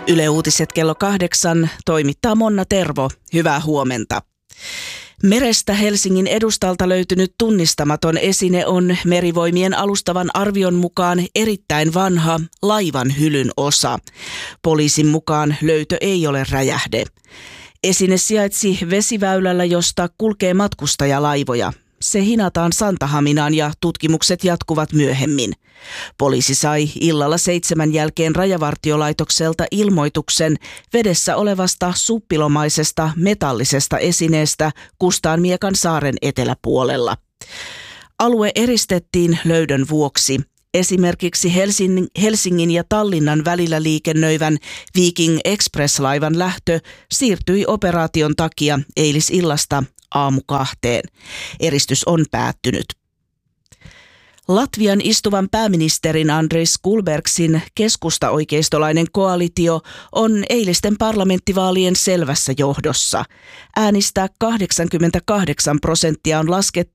Yle Uutiset kello 8 toimittaa Monna Tervo. Hyvää huomenta. Merestä Helsingin edustalta löytynyt tunnistamaton esine on Merivoimien alustavan arvion mukaan erittäin vanha laivan hylyn osa. Poliisin mukaan löytö ei ole räjähde. Esine sijaitsi vesiväylällä, josta kulkee matkustajalaivoja. Se hinataan Santahaminaan ja tutkimukset jatkuvat myöhemmin. Poliisi sai illalla 7 jälkeen Rajavartiolaitokselta ilmoituksen vedessä olevasta suppilomaisesta metallisesta esineestä Kustaanmiekan saaren eteläpuolella. Alue eristettiin löydön vuoksi. Esimerkiksi Helsingin ja Tallinnan välillä liikennöivän Viking Express-laivan lähtö siirtyi operaation takia eilisillasta aamu 2. Eristys on päättynyt. Latvian istuvan pääministerin Andris Kulbergsin keskusta-oikeistolainen koalitio on eilisten parlamenttivaalien selvässä johdossa. Äänistä 88% on laskettu